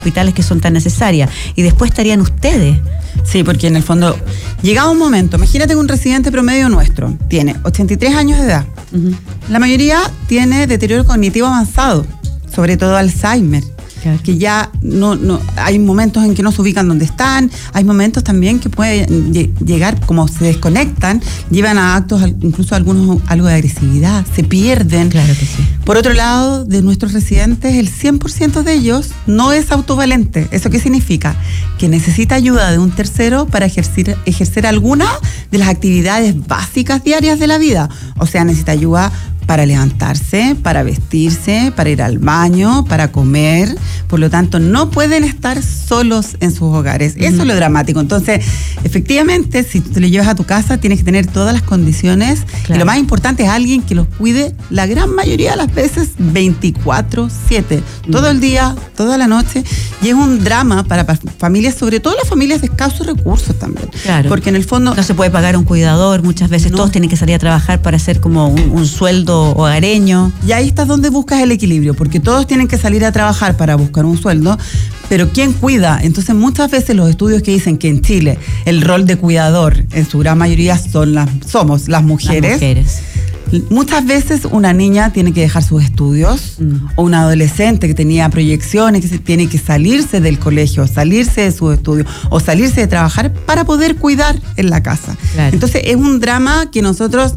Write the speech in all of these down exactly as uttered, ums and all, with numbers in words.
hospitales que son tan necesarias, y después estarían ustedes. Sí, porque en el fondo, llegado un momento, imagínate que un residente promedio nuestro tiene ochenta y tres años de edad. Uh-huh. La mayoría tiene deterioro cognitivo avanzado, sobre todo Alzheimer. Claro. Que ya no, no hay momentos en que no se ubican donde están, hay momentos también que pueden llegar, como se desconectan, llevan a actos, incluso algunos algo de agresividad, se pierden. Claro que sí. Por otro lado, de nuestros residentes, el cien por ciento de ellos no es autovalente. ¿Eso qué significa? Que necesita ayuda de un tercero para ejercer, ejercer alguna de las actividades básicas diarias de la vida. O sea, necesita ayuda para levantarse, para vestirse, para ir al baño, para comer. Por lo tanto, no pueden estar solos en sus hogares. Uh-huh. Eso es lo dramático. Entonces, efectivamente, si tú te lo llevas a tu casa, tienes que tener todas las condiciones. Claro. Y lo más importante es alguien que los cuide la gran mayoría de las veces veinticuatro siete. Uh-huh. Todo el día, toda la noche. Y es un drama para familias, sobre todo las familias de escasos recursos también. Claro. Porque en el fondo... No se puede pagar un cuidador. Muchas veces no. Todos tienen que salir a trabajar para hacer como un, un sueldo hogareño. Y ahí está donde buscas el equilibrio, porque todos tienen que salir a trabajar para buscar un sueldo, pero ¿quién cuida? Entonces muchas veces los estudios que dicen que en Chile el rol de cuidador en su gran mayoría son las, somos las mujeres. Las mujeres. Muchas veces una niña tiene que dejar sus estudios, mm. o un adolescente que tenía proyecciones, que tiene que salirse del colegio, salirse de sus estudios o salirse de trabajar para poder cuidar en la casa. Claro. Entonces es un drama que nosotros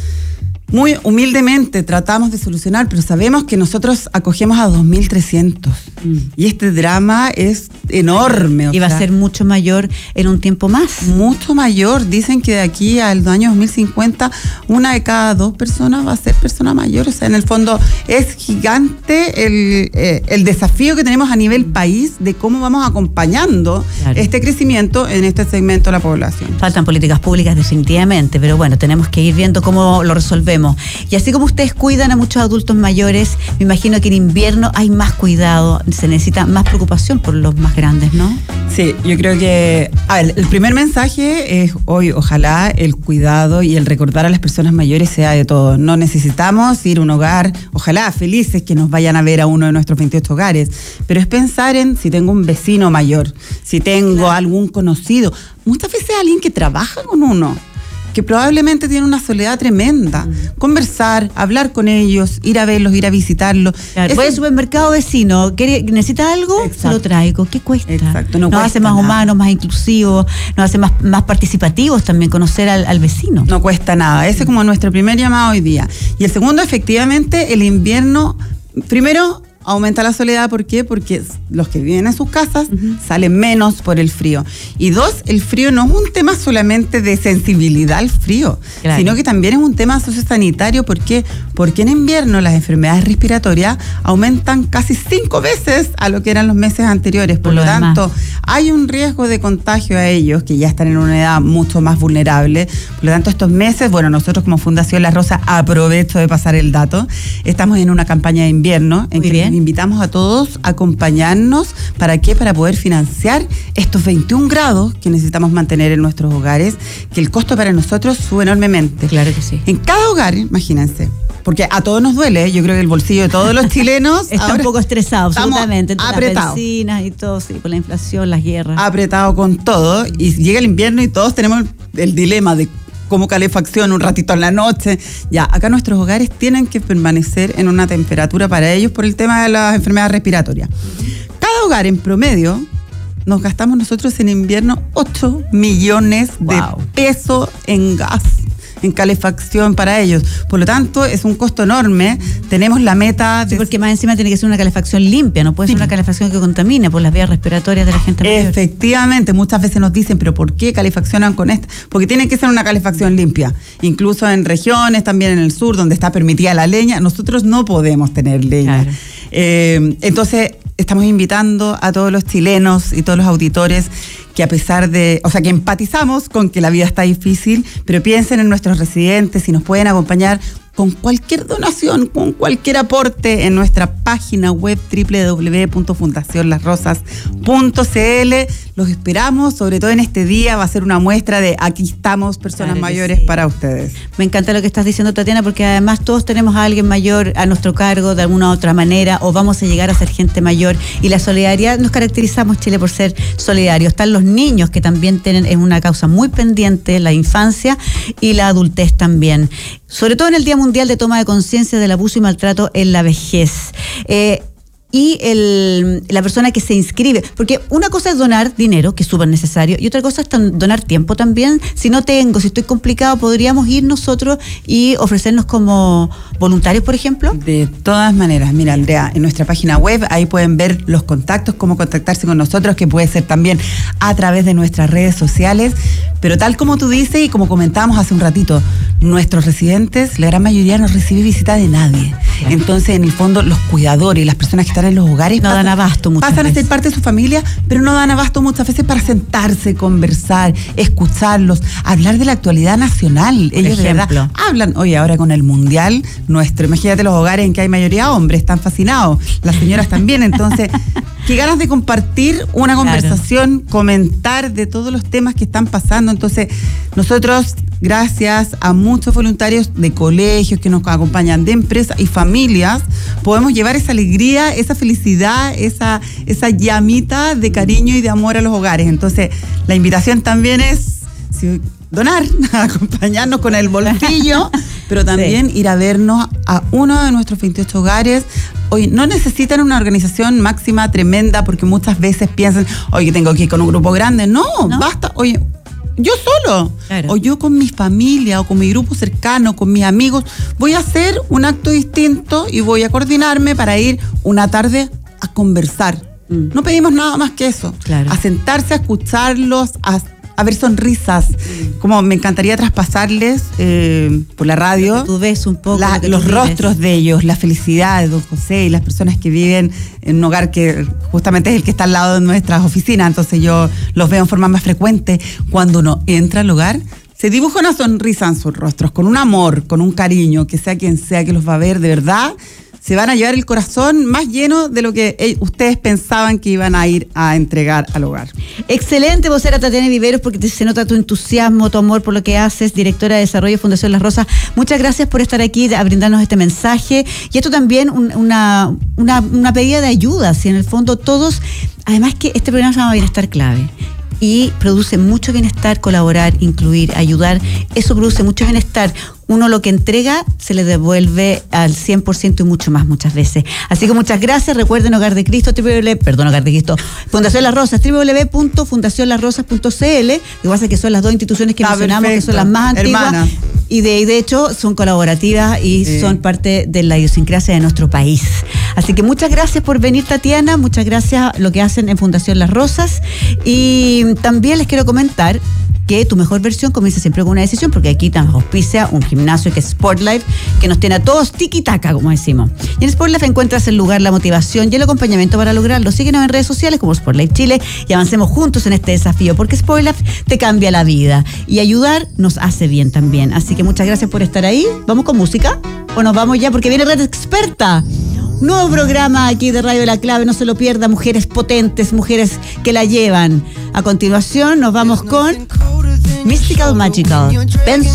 muy humildemente tratamos de solucionar, pero sabemos que nosotros acogemos a dos mil trescientos. Mm. Y este drama es enorme. Y va sea, a ser mucho mayor en un tiempo más. Mucho mayor. Dicen que de aquí al año dos mil cincuenta, una de cada dos personas va a ser persona mayor. O sea, en el fondo es gigante el, eh, el desafío que tenemos a nivel país de cómo vamos acompañando claro. este crecimiento en este segmento de la población. Faltan políticas públicas definitivamente, pero bueno, tenemos que ir viendo cómo lo resolvemos. Y así como ustedes cuidan a muchos adultos mayores, me imagino que en invierno hay más cuidado, se necesita más preocupación por los más grandes, ¿no? Sí, yo creo que a ver, el primer mensaje es hoy, ojalá el cuidado y el recordar a las personas mayores sea de todos. No necesitamos ir a un hogar, ojalá felices que nos vayan a ver a uno de nuestros veintiocho hogares, pero es pensar en si tengo un vecino mayor, si tengo claro. algún conocido, muchas veces alguien que trabaja con uno, que probablemente tiene una soledad tremenda. Mm. Conversar, hablar con ellos, ir a verlos, ir a visitarlos. Claro, voy al supermercado vecino, ¿necesita algo? Exacto. Se lo traigo. ¿Qué cuesta? Exacto, no nos cuesta hace más nada. humanos, más inclusivos, nos hace más, más participativos también, conocer al, al vecino. No cuesta nada. Ese es como nuestro primer llamado hoy día. Y el segundo, efectivamente, el invierno, primero, aumenta la soledad. ¿Por qué? Porque los que viven en sus casas uh-huh. salen menos por el frío. Y dos, el frío no es un tema solamente de sensibilidad al frío, claro. sino que también es un tema sociosanitario. ¿Por qué? Porque en invierno las enfermedades respiratorias aumentan casi cinco veces a lo que eran los meses anteriores. Por, por lo, lo tanto, hay un riesgo de contagio a ellos, que ya están en una edad mucho más vulnerable. Por lo tanto, estos meses, bueno, nosotros como Fundación La Rosa, aprovecho de pasar el dato, estamos en una campaña de invierno en Muy que bien. Invitamos a todos a acompañarnos. ¿Para qué? Para poder financiar estos veintiún grados que necesitamos mantener en nuestros hogares, que el costo para nosotros sube enormemente. Claro que sí. En cada hogar, imagínense, porque a todos nos duele, yo creo que el bolsillo de todos los chilenos está un poco estresado, absolutamente, entre apretado. Las bencinas y todo, sí, por la inflación, las guerras. Apretado con todo, y llega el invierno y todos tenemos el dilema de como calefacción un ratito en la noche. Ya, acá nuestros hogares tienen que permanecer en una temperatura para ellos por el tema de las enfermedades respiratorias. Cada hogar en promedio nos gastamos nosotros en invierno ocho millones de wow. pesos en gas, en calefacción para ellos. Por lo tanto, es un costo enorme. Tenemos la meta... De... Sí, porque más encima tiene que ser una calefacción limpia, no puede sí. ser una calefacción que contamine por las vías respiratorias de la gente mayor. Efectivamente, muchas veces nos dicen, pero ¿por qué calefaccionan con esta? Porque tiene que ser una calefacción limpia. Incluso en regiones, también en el sur, donde está permitida la leña, nosotros no podemos tener leña. Claro. Eh, entonces, estamos invitando a todos los chilenos y todos los auditores que a pesar de, o sea, que empatizamos con que la vida está difícil, pero piensen en nuestros residentes y nos pueden acompañar con cualquier donación, con cualquier aporte en nuestra página web doble u doble u doble u punto fundación las rosas punto c l. los esperamos, sobre todo en este día, va a ser una muestra de aquí estamos, personas Claro que mayores, sí. para ustedes. Me encanta lo que estás diciendo, Tatiana, porque además todos tenemos a alguien mayor a nuestro cargo de alguna u otra manera, o vamos a llegar a ser gente mayor, y la solidaridad, nos caracterizamos, Chile, por ser solidarios. Están los niños, que también tienen, es una causa muy pendiente, la infancia y la adultez también. Sobre todo en el Día Mundial de Toma de Conciencia del Abuso y Maltrato en la Vejez. Eh, y el, la persona que se inscribe, porque una cosa es donar dinero, que es súper necesario, y otra cosa es tan, donar tiempo también. Si no tengo, si estoy complicado, podríamos ir nosotros y ofrecernos como voluntarios, por ejemplo. De todas maneras, mira, Andrea, en nuestra página web ahí pueden ver los contactos, cómo contactarse con nosotros, que puede ser también a través de nuestras redes sociales, pero tal como tú dices y como comentábamos hace un ratito, nuestros residentes, la gran mayoría no recibe visita de nadie. Entonces, en el fondo, los cuidadores, las personas que están en los hogares no pasan, dan abasto muchas pasan veces. a ser parte de su familia, pero no dan abasto muchas veces para sentarse, conversar, escucharlos, hablar de la actualidad nacional. Por Ellos de ejemplo. verdad hablan. Oye, ahora con el mundial nuestro, imagínate los hogares en que hay mayoría hombres, están fascinados, las señoras también. Entonces, qué ganas de compartir una conversación, claro, comentar de todos los temas que están pasando. Entonces, nosotros, gracias a muchos voluntarios de colegios que nos acompañan, de empresas y familias, podemos llevar esa alegría, esa felicidad, esa, esa llamita de cariño y de amor a los hogares. Entonces, la invitación también es si, donar, acompañarnos con el bolsillo, pero también sí, ir a vernos a uno de nuestros veintiocho hogares. Oye, no necesitan una organización máxima tremenda, porque muchas veces piensan, oye, tengo que ir con un grupo grande. No, ¿no? Basta, oye, yo solo, claro, o yo con mi familia, o con mi grupo cercano, con mis amigos, voy a hacer un acto distinto y voy a coordinarme para ir una tarde a conversar. Mm. No pedimos nada más que eso, claro, a sentarse, a escucharlos, a a ver sonrisas, como me encantaría traspasarles eh, por la radio. Tú ves un poco la, los rostros de ellos, la felicidad de don José y las personas que viven en un hogar que justamente es el que está al lado de nuestras oficinas. Entonces yo los veo en forma más frecuente. Cuando uno entra al hogar, se dibuja una sonrisa en sus rostros, con un amor, con un cariño, que sea quien sea que los va a ver, de verdad se van a llevar el corazón más lleno de lo que eh, ustedes pensaban que iban a ir a entregar al hogar. Excelente vocera, Tatiana Viveros, porque te, se nota tu entusiasmo, tu amor por lo que haces, directora de Desarrollo Fundación Las Rosas. Muchas gracias por estar aquí a brindarnos este mensaje. Y esto también un, una, una, una pedida de ayuda, si en el fondo todos, además que este programa se llama Bienestar Clave, y produce mucho bienestar, colaborar, incluir, ayudar, eso produce mucho bienestar. Uno lo que entrega se le devuelve al cien por ciento y mucho más muchas veces. Así que muchas gracias. Recuerden Hogar de Cristo, www, perdón, Hogar de Cristo, Fundación Las Rosas, doble u doble u doble u punto fundación las rosas punto c l. Lo que pasa es que son las dos instituciones que ah, mencionamos, perfecto, que son las más antiguas. Hermana. Y de, y de hecho son colaborativas y sí, son parte de la idiosincrasia de nuestro país. Así que muchas gracias por venir, Tatiana. Muchas gracias lo que hacen en Fundación Las Rosas. Y también les quiero comentar que tu mejor versión comienza siempre con una decisión, porque aquí nos auspicia un gimnasio que es Sportlife, que nos tiene a todos tiki-taka, como decimos. Y en Sportlife encuentras el lugar, la motivación y el acompañamiento para lograrlo. Síguenos en redes sociales como Sportlife Chile y avancemos juntos en este desafío, porque Sportlife te cambia la vida y ayudar nos hace bien también. Así que muchas gracias por estar ahí. ¿Vamos con música? ¿O nos vamos ya? Porque viene Red Experta. Nuevo programa aquí de Radio La Clave, no se lo pierda. Mujeres potentes, mujeres que la llevan. A continuación nos vamos con Mystical Magical. Ben